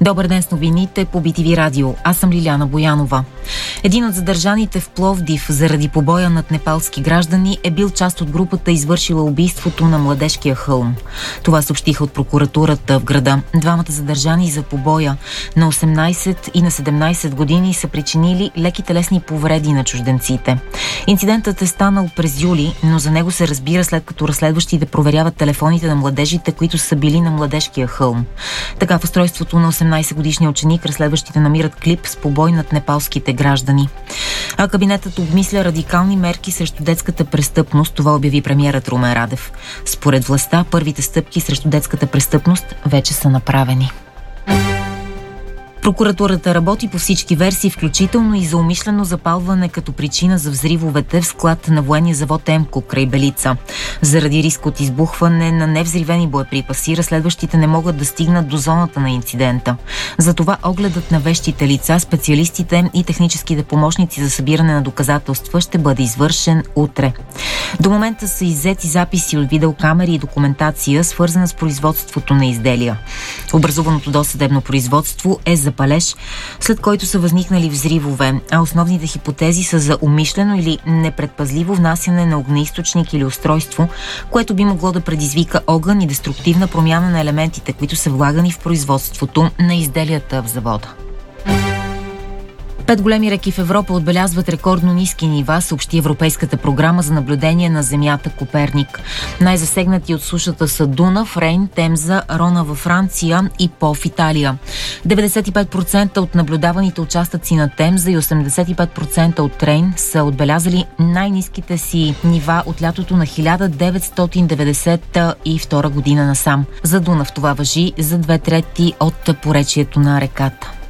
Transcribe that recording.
Добър ден с новините по BTV Радио. Аз съм Лиляна Боянова. Един от задържаните в Пловдив заради побоя над непалски граждани е бил част от групата, извършила убийството на Младежкия хълм. Това съобщиха от прокуратурата в града. Двамата задържани за побоя на 18 и на 17 години са причинили леки телесни повреди на чужденците. Инцидентът е станал през юли, но за него се разбира след като разследващите проверяват телефоните на младежите, които са били на Младежкия хълм. Така в устройството на 18-годишния ученик разследващите намират клип с побой над непалските граждани. А кабинетът обмисля радикални мерки срещу детската престъпност, това обяви премиерът Румен Радев. Според властта, първите стъпки срещу детската престъпност вече са направени. Прокуратурата работи по всички версии, включително и за умишлено запалване като причина за взривовете в склад на военния завод Емко край Белица. Заради риск от избухване на невзривени боеприпаси, разследващите не могат да стигнат до зоната на инцидента. Затова огледът на вещите лица, специалистите и техническите помощници за събиране на доказателства ще бъде извършен утре. До момента са иззети записи от видеокамери и документация, свързана с производството на изделия. Образуваното досъдебно производство е за палеж, след който са възникнали взривове, а основните хипотези са за умишлено или непредпазливо внасяне на огнеизточник или устройство, което би могло да предизвика огън и деструктивна промяна на елементите, които са влагани в производството на изделията в завода. 5 големи реки в Европа отбелязват рекордно ниски нива, съобщи Европейската програма за наблюдение на Земята Коперник. Най-засегнати от сушата са Дунав, Рейн, Темза, Рона във Франция и По в Италия. 95% от наблюдаваните участъци на Темза и 85% от Рейн са отбелязали най-ниските си нива от лятото на 1992 година насам. За Дунав това важи за 2/3 от поречието на реката.